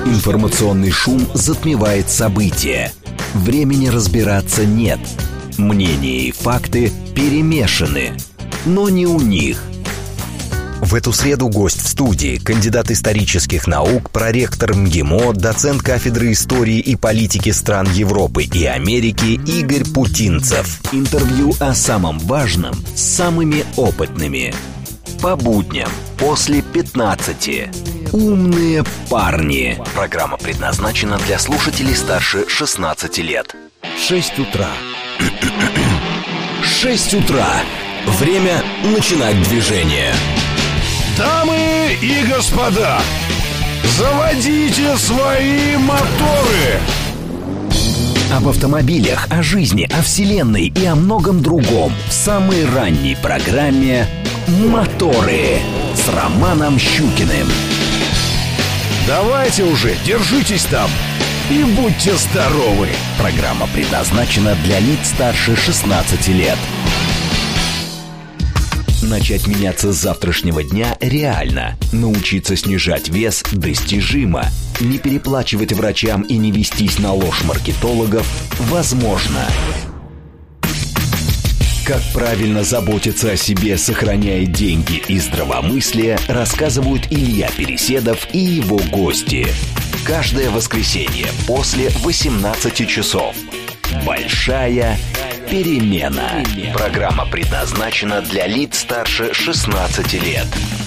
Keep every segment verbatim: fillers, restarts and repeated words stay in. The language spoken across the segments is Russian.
Информационный шум затмевает события. Времени разбираться нет. Мнения и факты перемешаны. Но не у них. В эту среду гость в студии, кандидат исторических наук, проректор МГИМО, доцент кафедры истории и политики стран Европы и Америки Игорь Путинцев. Интервью о самом важном с самыми опытными. По будням после пятнадцати. Умные парни. Программа предназначена для слушателей старше шестнадцати лет. Шесть утра. Шесть утра. Время начинать движение. Дамы и господа, заводите свои моторы! Об автомобилях, о жизни, о вселенной и о многом другом в самой ранней программе «Моторы» с Романом Щукиным. Давайте уже, держитесь там и будьте здоровы! Программа предназначена для лиц старше шестнадцати лет. Начать меняться с завтрашнего дня реально. Научиться снижать вес достижимо. Не переплачивать врачам и не вестись на ложь маркетологов возможно. Как правильно заботиться о себе, сохраняя деньги и здравомыслие, рассказывают Илья Переседов и его гости. Каждое воскресенье после восемнадцати часов. Большая перемена. Программа предназначена для лиц старше шестнадцати лет.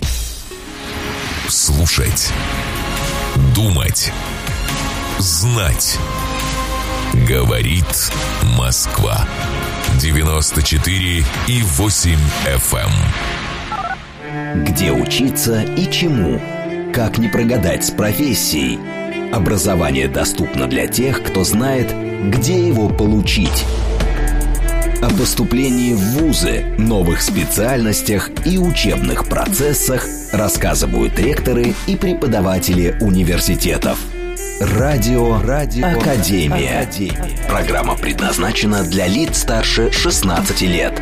Слушать, думать, знать. Говорит Москва. девяносто четыре и восемь эф эм. Где учиться и чему? Как не прогадать с профессией? Образование доступно для тех, кто знает, где его получить. О поступлении в вузы, новых специальностях и учебных процессах рассказывают ректоры и преподаватели университетов. Радио, Радио Академия. Академия. Программа предназначена для лиц старше шестнадцати лет.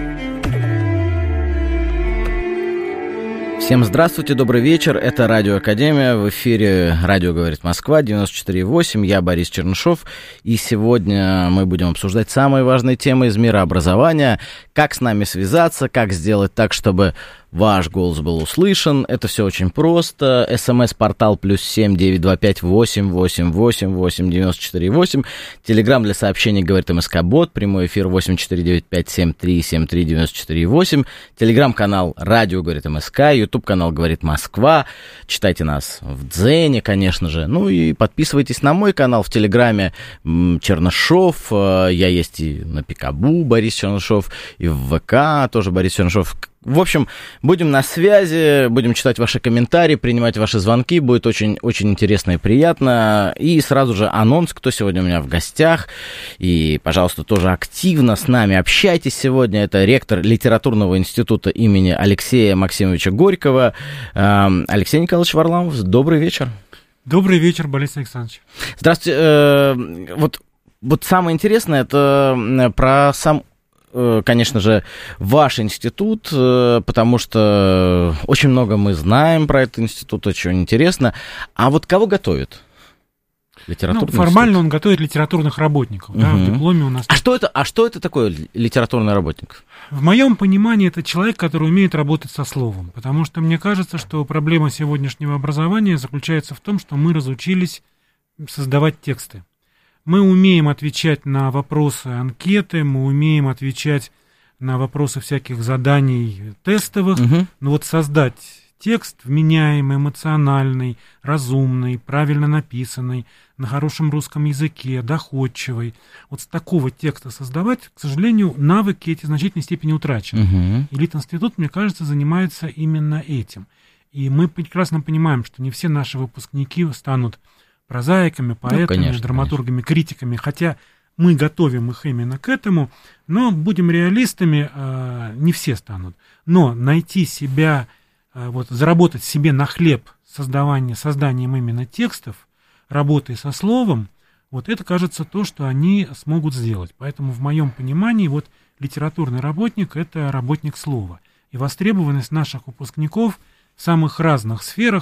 Всем здравствуйте, добрый вечер. Это Радио Академия. В эфире Радио говорит Москва, девяносто четыре и восемь. Я Борис Чернышов. И сегодня мы будем обсуждать самые важные темы из мира образования. Как с нами связаться, как сделать так, чтобы ваш голос был услышан. Это все очень просто. СМС-портал плюс семь девять два пять восемь восемь восемь восемь девяносто четыре восемь. Телеграм для сообщений говорит МСК-бот. Прямой эфир восемь четыре девять пять семь три семь три девяносто четыре восемь. Телеграм-канал Радио говорит МСК. Ютуб-канал говорит Москва. Читайте нас в Дзене, конечно же. Ну и подписывайтесь на мой канал в Телеграме Чернышов. Я есть и на Пикабу Борис Чернышов, и в ВК тоже Борис Чернышов. В общем, будем на связи, будем читать ваши комментарии, принимать ваши звонки, будет очень, очень интересно и приятно. И сразу же анонс, кто сегодня у меня в гостях. И, пожалуйста, тоже активно с нами общайтесь сегодня. Это ректор Литературного института имени Алексея Максимовича Горького Алексей Николаевич Варламов. Добрый вечер. Добрый вечер, Борис Александрович. Здравствуйте. Вот, вот самое интересное, это про сам... конечно же, ваш институт, потому что очень много мы знаем про этот институт, очень интересно. А вот кого готовит литературный ну, формально институт? Он готовит литературных работников. Угу. Да, в дипломе у нас... А что это, а что это такое литературный работник? В моем понимании это человек, который умеет работать со словом. Потому что мне кажется, что проблема сегодняшнего образования заключается в том, что мы разучились создавать тексты. Мы умеем отвечать на вопросы анкеты, мы умеем отвечать на вопросы всяких заданий тестовых, угу. но вот создать текст вменяемый, эмоциональный, разумный, правильно написанный, на хорошем русском языке, доходчивый, вот с такого текста создавать, к сожалению, навыки эти в значительной степени утрачены. Угу. И Литинститут, мне кажется, занимается именно этим. И мы прекрасно понимаем, что не все наши выпускники станут прозаиками, поэтами, ну, конечно, драматургами, конечно. критиками, хотя мы готовим их именно к этому, но будем реалистами, не все станут. Но найти себя, вот, заработать себе на хлеб создавание, созданием именно текстов, работой со словом, вот это, кажется, то, что они смогут сделать. Поэтому в моем понимании вот литературный работник – это работник слова. И востребованность наших выпускников в самых разных сферах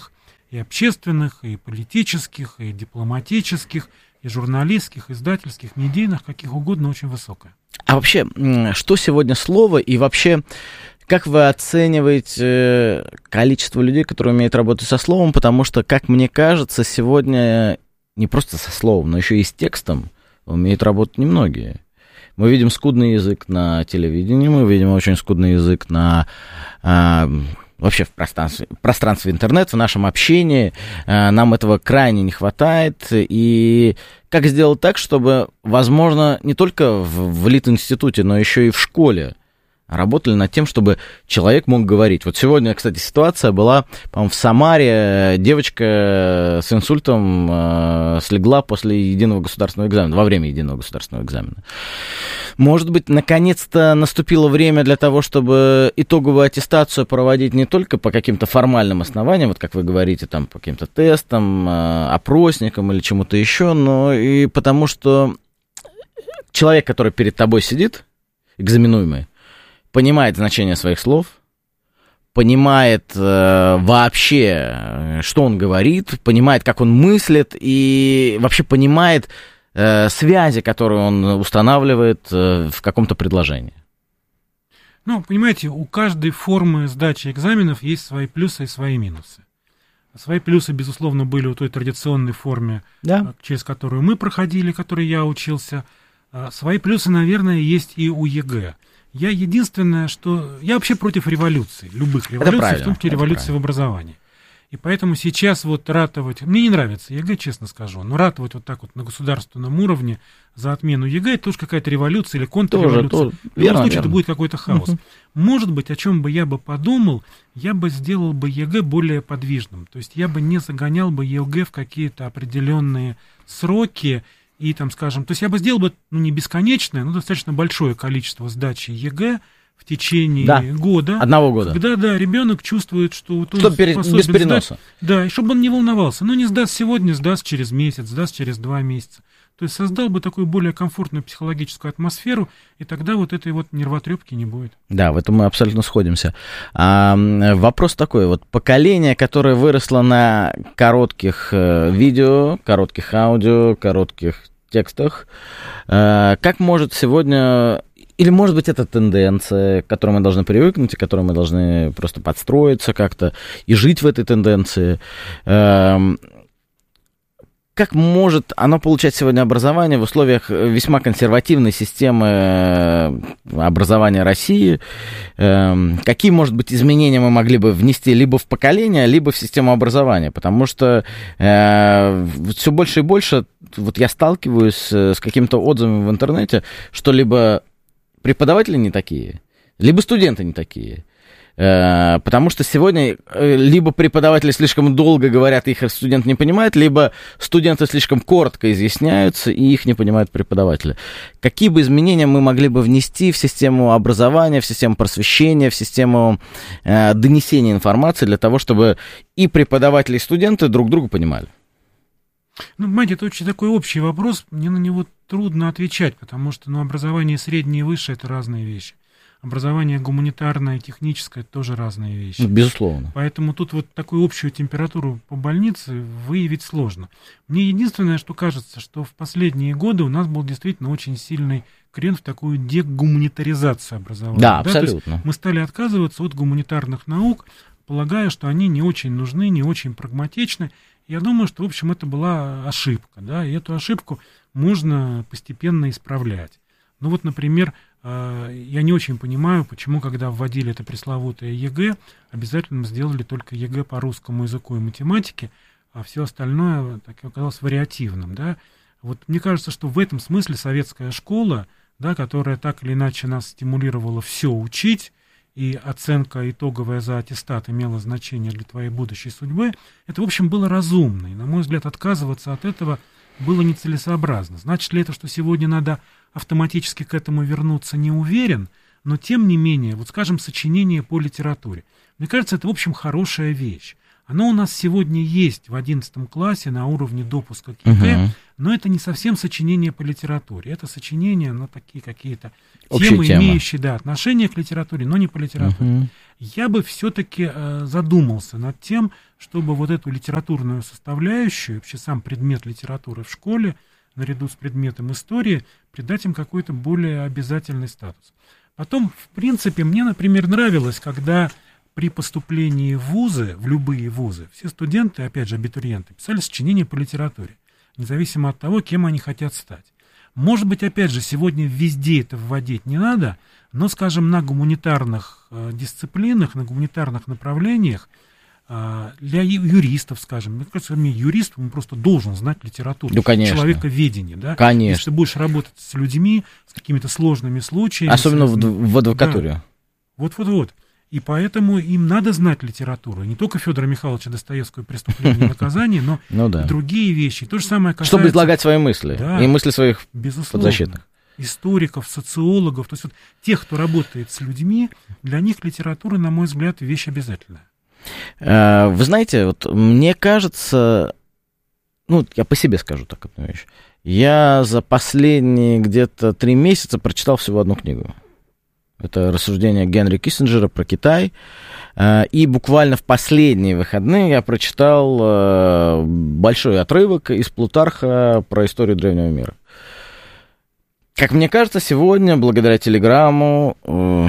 и общественных, и политических, и дипломатических, и журналистских, издательских, медийных, каких угодно, очень высокая. А вообще, что сегодня слово, и вообще, как вы оцениваете количество людей, которые умеют работать со словом? Потому что, как мне кажется, сегодня не просто со словом, но еще и с текстом умеют работать немногие. Мы видим скудный язык на телевидении, мы видим очень скудный язык на... А, вообще в пространстве, в пространстве интернет, в нашем общении. А, нам этого крайне не хватает. И как сделать так, чтобы, возможно, не только в, в Литинституте, но еще и в школе работали над тем, чтобы человек мог говорить. Вот сегодня, кстати, ситуация была, по-моему, в Самаре. Девочка с инсультом э, слегла после единого государственного экзамена, во время единого государственного экзамена. Может быть, наконец-то наступило время для того, чтобы итоговую аттестацию проводить не только по каким-то формальным основаниям, вот как вы говорите, там, по каким-то тестам, э, опросникам или чему-то еще, но и потому что человек, который перед тобой сидит, экзаменуемый, понимает значение своих слов, понимает э, вообще, что он говорит, понимает, как он мыслит, и вообще понимает э, связи, которые он устанавливает э, в каком-то предложении. Ну, понимаете, у каждой формы сдачи экзаменов есть свои плюсы и свои минусы. Свои плюсы, безусловно, были у той традиционной форме, да, через которую мы проходили, которой я учился. Свои плюсы, наверное, есть и у ЕГЭ. Я единственное, что... Я вообще против революции, любых революций, в том числе революции в образовании. И поэтому сейчас вот ратовать... Мне не нравится ЕГЭ, честно скажу, но ратовать вот так вот на государственном уровне за отмену ЕГЭ, это тоже какая-то революция или контрреволюция. Тоже, тоже. В любом случае, это будет какой-то хаос. Угу. Может быть, о чем бы я бы подумал, я бы сделал бы ЕГЭ более подвижным. То есть я бы не загонял бы ЕГЭ в какие-то определенные сроки, и там, скажем, то есть я бы сделал бы, ну, не бесконечное, но достаточно большое количество сдачи ЕГЭ в течение да. года. Одного года. Когда, да, ребенок чувствует, что вот он чтобы пере... без переноса. Сдать, да, и чтобы он не волновался. Ну, не сдаст сегодня, сдаст через месяц, сдаст через два месяца. То есть создал бы такую более комфортную психологическую атмосферу, и тогда вот этой вот нервотрепки не будет. Да, в этом мы абсолютно сходимся. А, вопрос такой, вот поколение, которое выросло на коротких видео, коротких аудио, коротких текстах, как может сегодня... Или, может быть, это тенденция, к которой мы должны привыкнуть, и к которой мы должны просто подстроиться как-то и жить в этой тенденции. Как может оно получать сегодня образование в условиях весьма консервативной системы образования России? Какие, может быть, изменения мы могли бы внести либо в поколение, либо в систему образования? Потому что все больше и больше вот я сталкиваюсь с какими-то отзывами в интернете, что либо преподаватели не такие, либо студенты не такие. Потому что сегодня либо преподаватели слишком долго говорят, их студент не понимает, либо студенты слишком коротко изъясняются, и их не понимают преподаватели. Какие бы изменения мы могли бы внести в систему образования, в систему просвещения, в систему э, донесения информации для того, чтобы и преподаватели, и студенты друг друга понимали? Ну, понимаете, это очень такой общий вопрос, мне на него трудно отвечать, потому что, ну, образование среднее и высшее — это разные вещи. Образование гуманитарное и техническое — это тоже разные вещи. Безусловно. Поэтому тут вот такую общую температуру по больнице выявить сложно. Мне единственное, что кажется, что в последние годы у нас был действительно очень сильный крен в такую дегуманитаризацию образования. Да, абсолютно. То есть мы стали отказываться от гуманитарных наук, полагая, что они не очень нужны, не очень прагматичны. Я думаю, что, в общем, это была ошибка, да, и эту ошибку можно постепенно исправлять. Ну вот, например, я не очень понимаю, почему, когда вводили это пресловутое ЕГЭ, обязательно сделали только ЕГЭ по русскому языку и математике, а все остальное так оказалось вариативным, да. Вот мне кажется, что в этом смысле советская школа, да, которая так или иначе нас стимулировала все учить, и оценка итоговая за аттестат имела значение для твоей будущей судьбы, это, в общем, было разумно. И, на мой взгляд, отказываться от этого было нецелесообразно. Значит ли это, что сегодня надо автоматически к этому вернуться, не уверен, но, тем не менее, вот, скажем, сочинение по литературе. Мне кажется, это, в общем, хорошая вещь. Оно у нас сегодня есть в одиннадцатом классе на уровне допуска к ЕГЭ, uh-huh. но это не совсем сочинение по литературе. Это сочинение, ну, такие какие-то Общая темы, тема. имеющие, да, отношение к литературе, но не по литературе. Мгм. Я бы все-таки э, задумался над тем, чтобы вот эту литературную составляющую, вообще сам предмет литературы в школе, наряду с предметом истории, придать им какой-то более обязательный статус. Потом, в принципе, мне, например, нравилось, когда при поступлении в вузы, в любые вузы, все студенты, опять же, абитуриенты, писали сочинения по литературе, независимо от того, кем они хотят стать. Может быть, опять же, сегодня везде это вводить не надо, но, скажем, на гуманитарных э, дисциплинах, на гуманитарных направлениях, э, для ю- юристов, скажем, мне кажется, мне юрист, он просто должен знать литературу, Ну, конечно. человековедение, да? Конечно. Если ты будешь работать с людьми, с какими-то сложными случаями. Особенно в, связанными- в адвокатуре. Вот-вот-вот. И поэтому им надо знать литературу. Не только Федора Михайловича Достоевского «Преступление и наказание», но Ну да. и другие вещи. То же самое касается... Чтобы излагать свои мысли. Да. И мысли своих Безусловно. подзащитных. Историков, социологов, то есть вот тех, кто работает с людьми, для них литература, на мой взгляд, вещь обязательная. Э, Вы знаете, вот мне кажется, ну, я по себе скажу так одну вещь. Я за последние где-то три месяца прочитал всего одну книгу. Это рассуждение Генри Киссинджера про Китай. Э, И буквально в последние выходные я прочитал э, большой отрывок из Плутарха про историю древнего мира. Как мне кажется, сегодня, благодаря Телеграмму, э,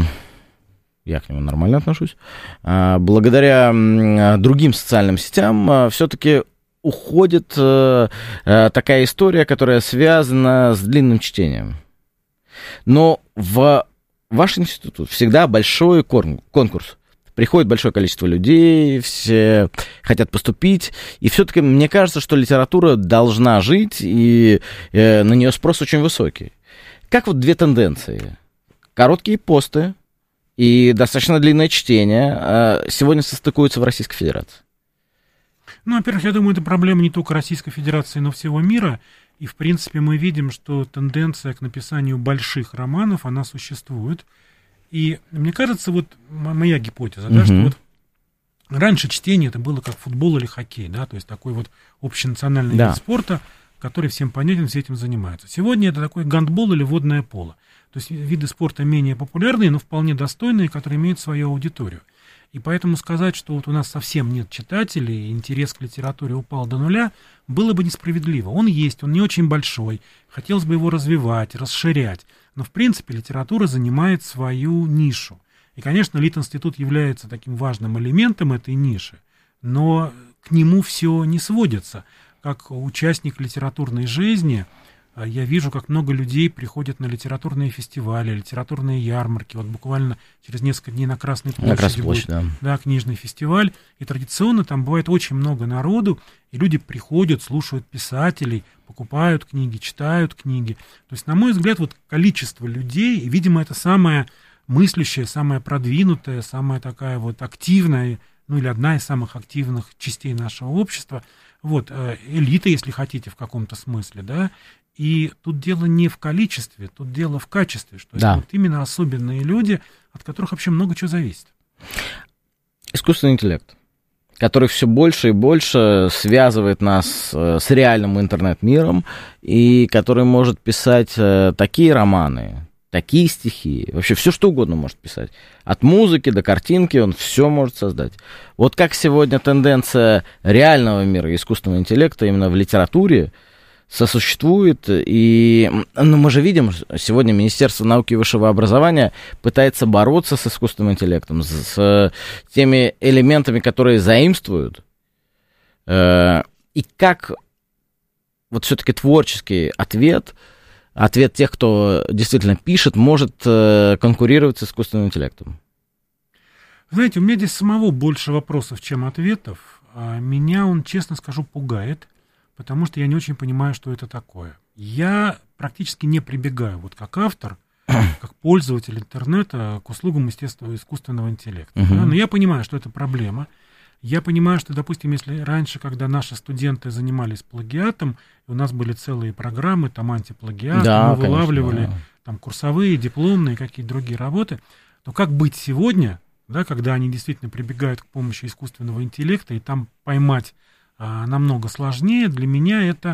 я к нему нормально отношусь, э, благодаря м, другим социальным сетям э, все-таки уходит э, э, такая история, которая связана с длинным чтением. Но в ваш институт всегда большой кон- конкурс. Приходит большое количество людей, все хотят поступить, и все-таки мне кажется, что литература должна жить, и э, на нее спрос очень высокий. Как вот две тенденции? Короткие посты и достаточно длинное чтение э, сегодня состыкуются в Российской Федерации. Ну, во-первых, я думаю, это проблема не только Российской Федерации, но всего мира. И, в принципе, мы видим, что тенденция к написанию больших романов, она существует. И мне кажется, вот м- моя гипотеза, да, Мгм. что вот раньше чтение это было как футбол или хоккей, да, то есть такой вот общенациональный Да. вид спорта, который всем понятен, все этим занимаются. Сегодня это такой гандбол или водное поло. То есть виды спорта менее популярные, но вполне достойные, которые имеют свою аудиторию. И поэтому сказать, что вот у нас совсем нет читателей, интерес к литературе упал до нуля, было бы несправедливо. Он есть, он не очень большой, хотелось бы его развивать, расширять. Но, в принципе, литература занимает свою нишу. И, конечно, Литинститут является таким важным элементом этой ниши, но к нему все не сводится. Как участник литературной жизни, я вижу, как много людей приходят на литературные фестивали, литературные ярмарки. Вот буквально через несколько дней на Красной площади На Красной будет, площади, да. да, книжный фестиваль. И традиционно там бывает очень много народу, и люди приходят, слушают писателей, покупают книги, читают книги. То есть, на мой взгляд, вот количество людей, и, видимо, это самая мыслящая, самая продвинутая, самая такая вот активная, ну или одна из самых активных частей нашего общества, вот, элита, если хотите, в каком-то смысле, да, и тут дело не в количестве, тут дело в качестве, что Да. это вот именно особенные люди, от которых вообще много чего зависит. Искусственный интеллект, который все больше и больше связывает нас э, с реальным интернет-миром, и который может писать э, такие романы, такие стихи, вообще все что угодно может писать. От музыки до картинки он все может создать. Вот как сегодня тенденция реального мира и искусственного интеллекта именно в литературе сосуществует, и ну, мы же видим, сегодня Министерство науки и высшего образования пытается бороться с искусственным интеллектом, с, с теми элементами, которые заимствуют, э, и как вот все-таки творческий ответ, ответ тех, кто действительно пишет, может э, конкурировать с искусственным интеллектом. Знаете, у меня здесь самого больше вопросов, чем ответов. А меня он, честно скажу, пугает, потому что я не очень понимаю, что это такое. Я практически не прибегаю, вот как автор, как пользователь интернета, к услугам естественного искусственного интеллекта. Uh-huh. Да? Но я понимаю, что это проблема. Я понимаю, что, допустим, если раньше, когда наши студенты занимались плагиатом, у нас были целые программы, там антиплагиат, Да, мы вылавливали конечно, да. там курсовые, дипломные, какие-то другие работы, то как быть сегодня, да, когда они действительно прибегают к помощи искусственного интеллекта, и там поймать а, намного сложнее, для меня это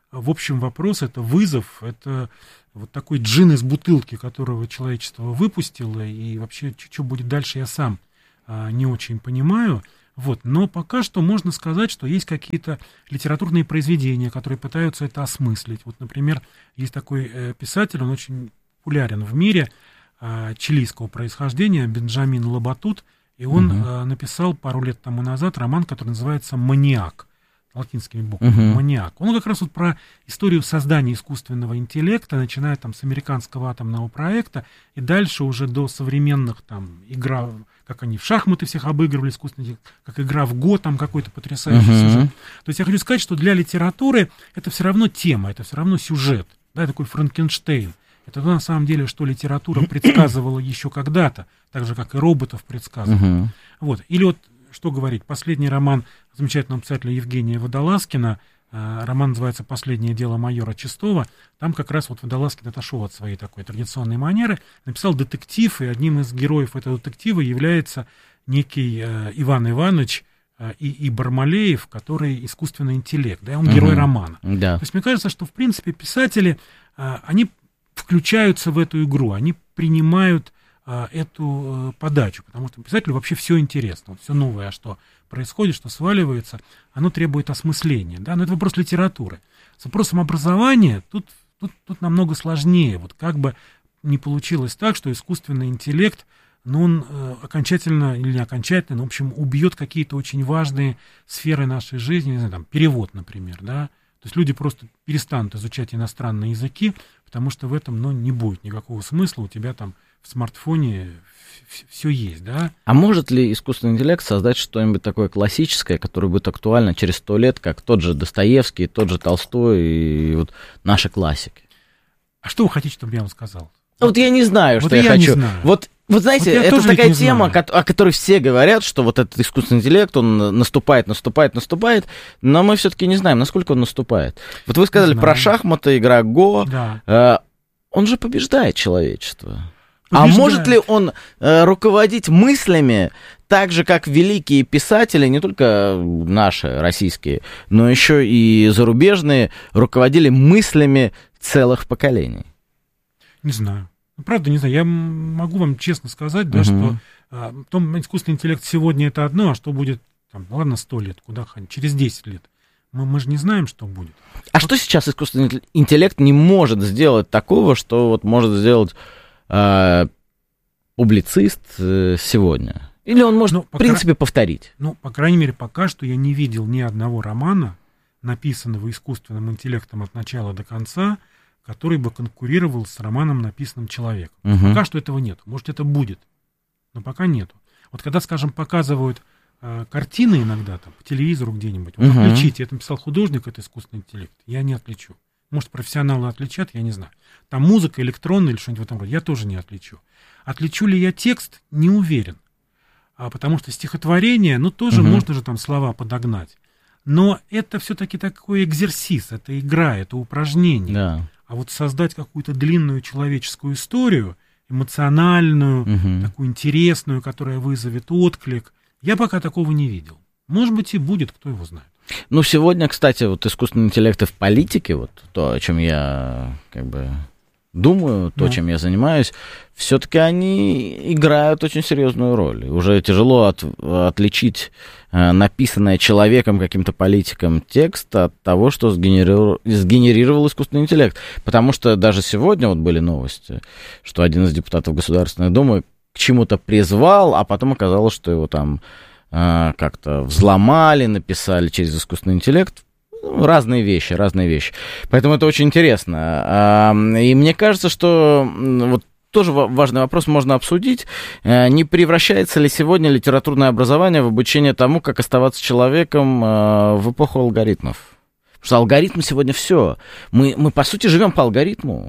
в общем, вопрос, это вызов, это вот такой джин из бутылки, которого человечество выпустило, и вообще, что будет дальше, я сам а, не очень понимаю. Вот. Но пока что можно сказать, что есть какие-то литературные произведения, которые пытаются это осмыслить. Вот, например, есть такой э, писатель, он очень популярен в мире, э, чилийского происхождения, Бенджамин Лабатут, и он uh-huh. э, написал пару лет тому назад роман, который называется «Маниак», латинскими буквами, uh-huh. «Маниак». Он как раз вот про историю создания искусственного интеллекта, начиная там с американского атомного проекта, и дальше уже до современных там игра, как они в шахматы всех обыгрывали, искусственный, как игра в Го, там какой-то потрясающий uh-huh. сюжет. То есть я хочу сказать, что для литературы это все равно тема, это все равно сюжет, да, такой Франкенштейн. Это то, на самом деле, что литература предсказывала еще когда-то, так же, как и роботов предсказывала. Uh-huh. Вот. Или вот, что говорить, последний роман замечательного писателя Евгения Водолазкина, э, роман называется «Последнее дело майора Чистова», там как раз вот Водолазкин отошел от своей такой традиционной манеры, написал детектив, и одним из героев этого детектива является некий э, Иван Иванович э, и, и Бармалеев, который искусственный интеллект, да, он uh-huh. герой романа. Да. То есть мне кажется, что, в принципе, писатели, э, они включаются в эту игру, они принимают а, эту а, подачу, потому что писателю вообще все интересно, вот все новое, что происходит, что сваливается, оно требует осмысления, да, но это вопрос литературы. С вопросом образования тут, тут, тут намного сложнее, вот как бы не получилось так, что искусственный интеллект, ну, он э, окончательно или не окончательно, но, в общем, убьет какие-то очень важные сферы нашей жизни, не знаю, там, перевод, например, да. То есть люди просто перестанут изучать иностранные языки, потому что в этом, ну, не будет никакого смысла, у тебя там в смартфоне все есть, да? А может ли искусственный интеллект создать что-нибудь такое классическое, которое будет актуально через сто лет, как тот же Достоевский, тот же Толстой и вот наши классики? А что вы хотите, чтобы я вам сказал? Вот, вот я не знаю, вот что я, я хочу. Не знаю. Вот, вот знаете, вот это такая тема, знаю. о которой все говорят, что вот этот искусственный интеллект, он наступает, наступает, наступает, но мы все-таки не знаем, насколько он наступает. Вот вы сказали про шахматы, игра Го. Да. Э, он же побеждает человечество. Побеждает. А может ли он э, руководить мыслями так же, как великие писатели, не только наши, российские, но еще и зарубежные, руководили мыслями целых поколений? Не знаю. Правда, не знаю. Я могу вам честно сказать, да, uh-huh. что а, том, искусственный интеллект сегодня это одно, а что будет, там, ладно, сто лет, куда ходить, через десять лет. Мы, мы же не знаем, что будет. А вот. Что сейчас искусственный интеллект не может сделать такого, что вот может сделать э, публицист э, сегодня? Или он может, ну, в принципе, кра... повторить? Ну, по крайней мере, пока что я не видел ни одного романа, написанного искусственным интеллектом от начала до конца, который бы конкурировал с романом, написанным человеком. Uh-huh. Пока что этого нет. Может, это будет, но пока нету. Вот когда, скажем, показывают э, картины иногда там, по телевизору где-нибудь, вот uh-huh. отличите, это написал художник, это искусственный интеллект, я не отличу. Может, профессионалы отличат, я не знаю. Там музыка, электронная или что-нибудь в этом роде, я тоже не отличу. Отличу ли я текст, не уверен. А, потому что стихотворение, ну, тоже uh-huh. можно же там слова подогнать. Но это все-таки такой экзерсис, это игра, это упражнение. Да. А вот создать какую-то длинную человеческую историю, эмоциональную, угу. такую интересную, которая вызовет отклик, я пока такого не видел. Может быть, и будет, кто его знает. Ну, сегодня, кстати, вот искусственный интеллект в политике, вот то, о чем я как бы думаю, то, ну. чем я занимаюсь, все-таки они играют очень серьезную роль. Уже тяжело от, отличить э, написанное человеком, каким-то политиком текст от того, что сгенерировал, сгенерировал искусственный интеллект. Потому что даже сегодня вот были новости, что один из депутатов Государственной Думы к чему-то призвал, а потом оказалось, что его там э, как-то взломали, написали через искусственный интеллект. Разные вещи, разные вещи. Поэтому это очень интересно. И мне кажется, что вот тоже важный вопрос можно обсудить. Не превращается ли сегодня литературное образование в обучение тому, как оставаться человеком в эпоху алгоритмов? Потому что алгоритм сегодня все. Мы, мы по сути, живем по алгоритму.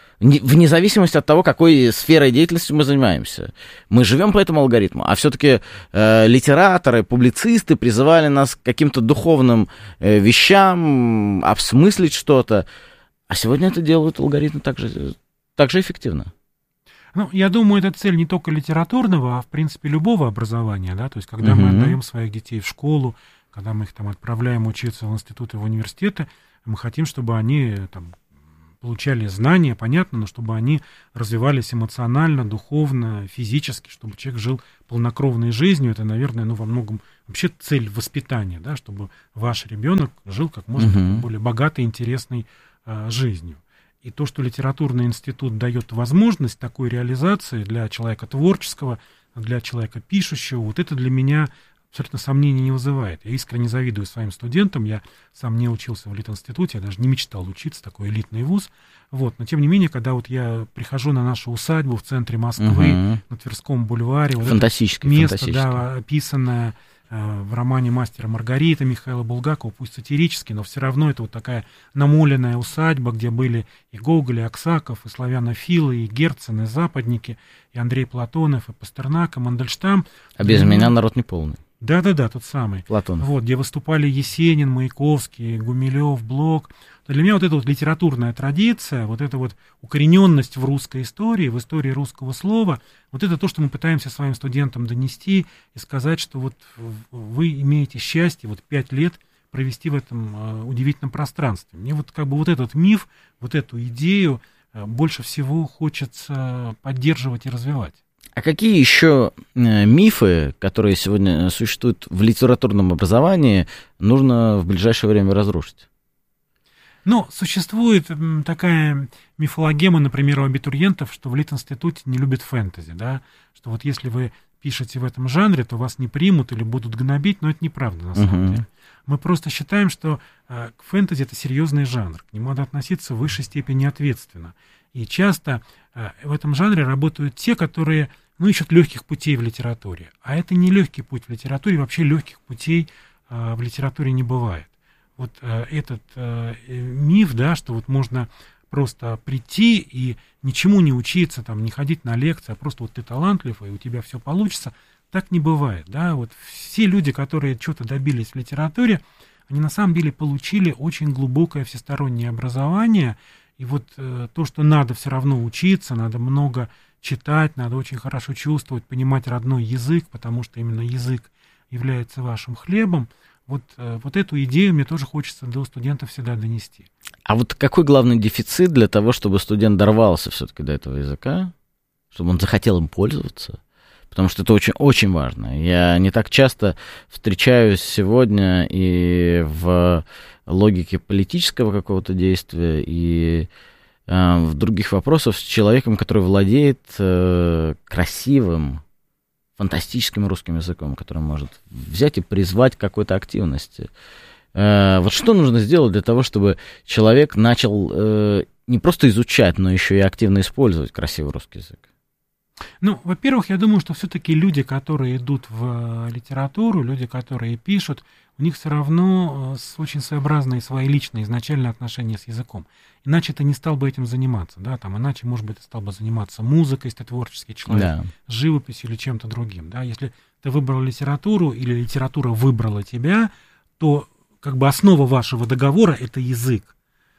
Вне зависимости от того, какой сферой деятельности мы занимаемся. Мы живем по этому алгоритму. А все-таки э, литераторы, публицисты призывали нас к каким-то духовным э, вещам, обсмыслить что-то. А сегодня это делают алгоритмы так же, так же эффективно. Ну, я думаю, это цель не только литературного, а, в принципе, любого образования. Да? То есть, когда uh-huh. мы отдаем своих детей в школу, когда мы их там отправляем учиться в институты, в университеты, Мы хотим, чтобы они там получали знания, понятно, но чтобы они развивались эмоционально, духовно, физически, чтобы человек жил полнокровной жизнью. Это, наверное, ну, во многом вообще цель воспитания, да, чтобы ваш ребенок жил как можно uh-huh. более богатой, интересной э, жизнью. И то, что литературный институт дает возможность такой реализации для человека творческого, для человека пишущего, вот это для меня абсолютно сомнений не вызывает. Я искренне завидую своим студентам. Я сам не учился в Литинституте, я даже не мечтал учиться, такой элитный вуз. Вот. Но, тем не менее, когда вот я прихожу на нашу усадьбу в центре Москвы, угу. на Тверском бульваре, вот это место, да, описанное э, в романе «Мастер и Маргарита» Михаила Булгакова, пусть сатирически, но все равно это вот такая намоленная усадьба, где были и Гоголь, и Аксаков, и славянофилы, и Герцен, и западники, и Андрей Платонов, и Пастернак, и Мандельштам. А без ну, меня народ не полный. Да-да-да, тот самый. Платон. Вот, где выступали Есенин, Маяковский, Гумилев, Блок. Для меня вот эта вот литературная традиция, вот эта вот укорененность в русской истории, в истории русского слова, вот это то, что мы пытаемся своим студентам донести и сказать, что вот вы имеете счастье вот пять лет провести в этом э, удивительном пространстве. Мне вот как бы вот этот миф, вот эту идею э, больше всего хочется поддерживать и развивать. А какие еще мифы, которые сегодня существуют в литературном образовании, нужно в ближайшее время разрушить? Ну, существует такая мифологема, например, у абитуриентов, что в Литинституте не любят фэнтези, да, что вот если вы пишете в этом жанре, то вас не примут или будут гнобить, но это неправда на самом uh-huh. деле. Мы просто считаем, что э, фэнтези — это серьезный жанр, к нему надо относиться в высшей степени ответственно. И часто э, в этом жанре работают те, которые, ну, ищут легких путей в литературе. А это не легкий путь в литературе, вообще легких путей э, в литературе не бывает. Вот э, этот э, миф, да, что вот можно просто прийти и ничему не учиться, там, не ходить на лекции, а просто вот ты талантлив, и у тебя все получится, так не бывает, да. Вот все люди, которые что-то добились в литературе, они на самом деле получили очень глубокое всестороннее образование, и вот э, то, что надо все равно учиться, надо много читать, надо очень хорошо чувствовать, понимать родной язык, потому что именно язык является вашим хлебом. Вот, вот эту идею мне тоже хочется до студентов всегда донести. А вот какой главный дефицит для того, чтобы студент дорвался все-таки до этого языка, чтобы он захотел им пользоваться? Потому что это очень, очень важно. Я не так часто встречаюсь сегодня и в логике политического какого-то действия, и э, в других вопросах с человеком, который владеет э, красивым, фантастическим русским языком, который может взять и призвать к какой-то активности. Э, вот что нужно сделать для того, чтобы человек начал э, не просто изучать, но еще и активно использовать красивый русский язык? Ну, во-первых, я думаю, что все-таки люди, которые идут в литературу, люди, которые пишут, у них все равно очень своеобразные свои личные изначальные отношения с языком. Иначе ты не стал бы этим заниматься, да, там, иначе, может быть, ты стал бы заниматься музыкой, если ты творческий человек, да. живописью или чем-то другим, да. Если ты выбрал литературу или литература выбрала тебя, то как бы основа вашего договора — это язык.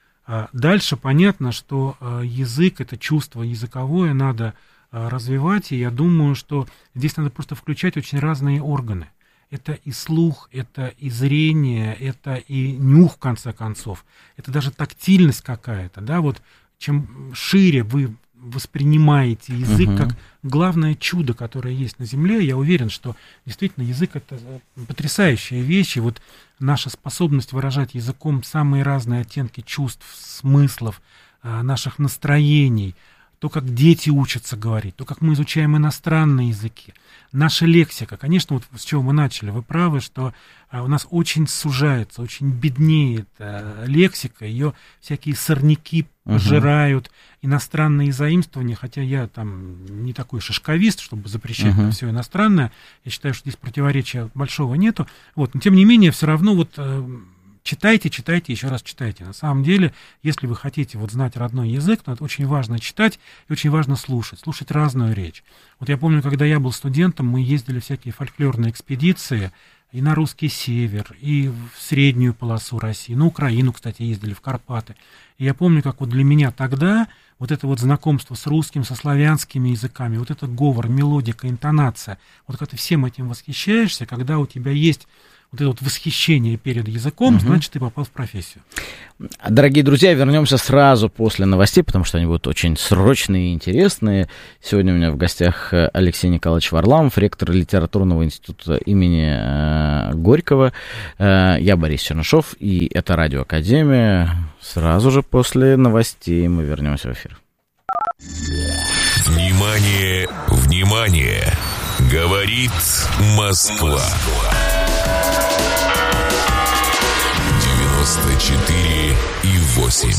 А дальше понятно, что язык — это чувство языковое, надо развивать, и я думаю, что здесь надо просто включать очень разные органы. Это и слух, это и зрение, это и нюх, в конце концов. Это даже тактильность какая-то, да, вот чем шире вы воспринимаете язык uh-huh. как главное чудо, которое есть на Земле, я уверен, что действительно язык — это потрясающая вещь, и вот наша способность выражать языком самые разные оттенки чувств, смыслов, наших настроений, то, как дети учатся говорить, то, как мы изучаем иностранные языки, наша лексика. Конечно, вот с чего мы начали, вы правы, что а, у нас очень сужается, очень беднеет а, лексика, ее всякие сорняки пожирают, uh-huh. иностранные заимствования, хотя я там не такой шишковист, чтобы запрещать uh-huh. все иностранное, я считаю, что здесь противоречия большого нету, вот, но тем не менее, все равно вот... Читайте, читайте, еще раз читайте. На самом деле, если вы хотите вот знать родной язык, то это очень важно читать и очень важно слушать, слушать разную речь. Вот я помню, когда я был студентом, мы ездили в всякие фольклорные экспедиции и на русский север, и в среднюю полосу России, на Украину, кстати, ездили, в Карпаты. И я помню, как вот для меня тогда вот это вот знакомство с русским, со славянскими языками, вот этот говор, мелодика, интонация, вот когда ты всем этим восхищаешься, когда у тебя есть вот это вот восхищение перед языком, угу. значит, ты попал в профессию. Дорогие друзья, вернемся сразу после новостей, потому что они будут очень срочные и интересные. Сегодня у меня в гостях Алексей Николаевич Варламов, ректор литературного института имени Горького. Я Борис Чернышов, и это Радио Академия. Сразу же после новостей мы вернемся в эфир. Внимание, внимание! Говорит Москва. девяносто четыре и восемь.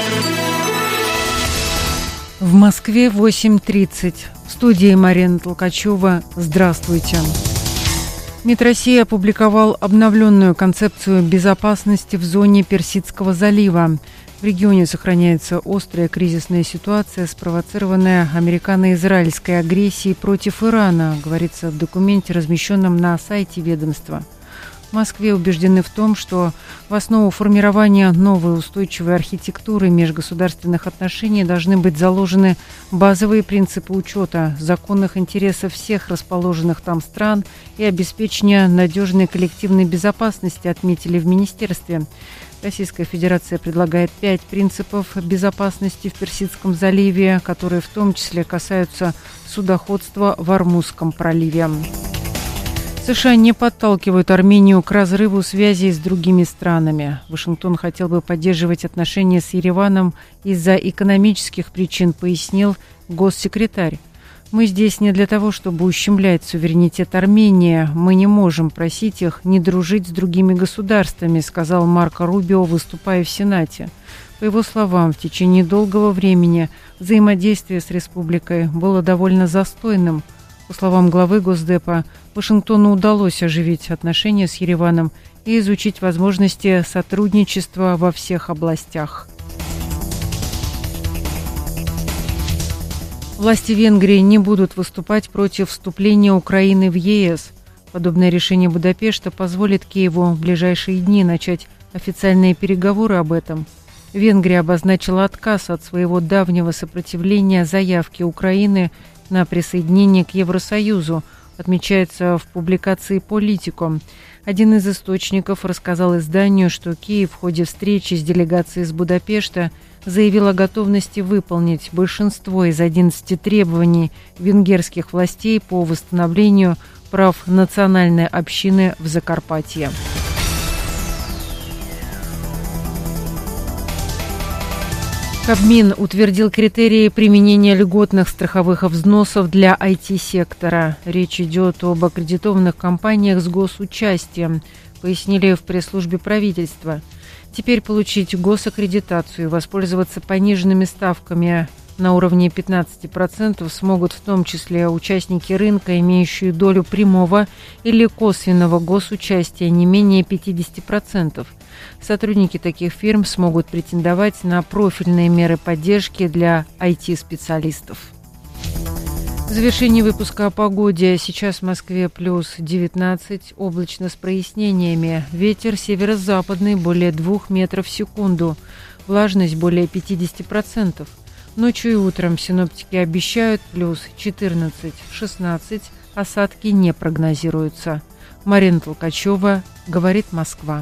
В Москве восемь тридцать. В студии Марина Толкачева. Здравствуйте. МИД России опубликовал обновленную концепцию безопасности в зоне Персидского залива. В регионе сохраняется острая кризисная ситуация, спровоцированная американо-израильской агрессией против Ирана, говорится в документе, размещенном на сайте ведомства. В Москве убеждены в том, что в основу формирования новой устойчивой архитектуры межгосударственных отношений должны быть заложены базовые принципы учета законных интересов всех расположенных там стран и обеспечения надежной коллективной безопасности, отметили в министерстве. Российская Федерация предлагает пять принципов безопасности в Персидском заливе, которые в том числе касаются судоходства в Ормузском проливе. США не подталкивают Армению к разрыву связей с другими странами. Вашингтон хотел бы поддерживать отношения с Ереваном из-за экономических причин, пояснил госсекретарь. Мы здесь не для того, чтобы ущемлять суверенитет Армении. Мы не можем просить их не дружить с другими государствами, сказал Марко Рубио, выступая в Сенате. По его словам, в течение долгого времени взаимодействие с республикой было довольно застойным. По словам главы Госдепа, Вашингтону удалось оживить отношения с Ереваном и изучить возможности сотрудничества во всех областях. Власти Венгрии не будут выступать против вступления Украины в ЕС. Подобное решение Будапешта позволит Киеву в ближайшие дни начать официальные переговоры об этом. Венгрия обозначила отказ от своего давнего сопротивления заявке Украины на присоединение к Евросоюзу, отмечается в публикации «Политико». Один из источников рассказал изданию, что Киев в ходе встречи с делегацией из Будапешта заявил о готовности выполнить большинство из одиннадцати требований венгерских властей по восстановлению прав национальной общины в Закарпатье. Кабмин утвердил критерии применения льготных страховых взносов для ай ти-сектора. Речь идет об аккредитованных компаниях с госучастием, пояснили в пресс-службе правительства. Теперь получить госаккредитацию и воспользоваться пониженными ставками на уровне пятнадцать процентов смогут в том числе участники рынка, имеющие долю прямого или косвенного госучастия не менее пятьдесят процентов. Сотрудники таких фирм смогут претендовать на профильные меры поддержки для ай ти-специалистов. В завершении выпуска о погоде. Сейчас в Москве плюс девятнадцать, облачно с прояснениями. Ветер северо-западный более двух метров в секунду. Влажность более пятьдесят процентов. Ночью и утром синоптики обещают плюс четырнадцать-шестнадцать. Осадки не прогнозируются. Марина Толкачева, говорит Москва.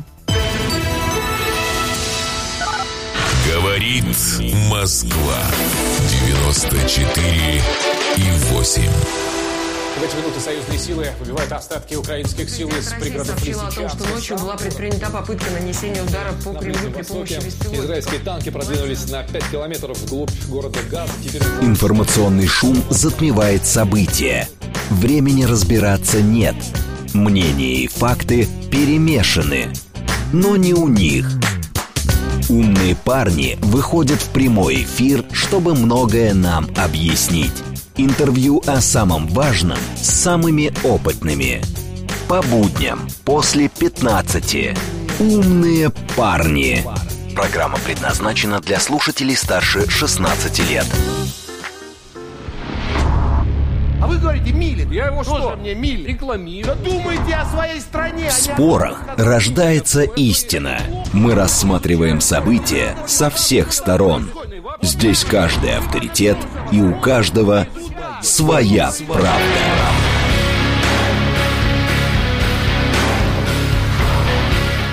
Говорит Москва. девяносто четыре и восемь. В эти минуты союзные силы выбивают остатки украинских сил из пригородов сообщила о том, что ночью была предпринята попытка нанесения удара по Кремлю при помощи беспилотников. Израильские танки продвинулись на пять километров вглубь города Газ. Теперь... Информационный шум затмевает события. Времени разбираться нет. Мнения и факты перемешаны. Но не у них. Умные парни выходят в прямой эфир, чтобы многое нам объяснить. Интервью о самом важном с самыми опытными. По будням после пятнадцати. Умные парни. Программа предназначена для слушателей старше шестнадцати лет. А вы говорите, Милин. Я его что? Тоже мне Милин. Рекламирую. Да думайте о своей стране. В спорах рождается истина. Мы рассматриваем события со всех сторон. Здесь каждый авторитет, и у каждого своя правда.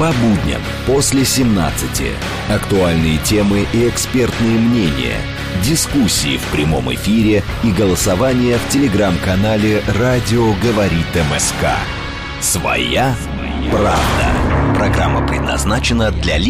По будням после семнадцати. Актуальные темы и экспертные мнения. Дискуссии в прямом эфире и голосование в телеграм-канале «Радио говорит МСК». Своя правда. Программа предназначена для лиц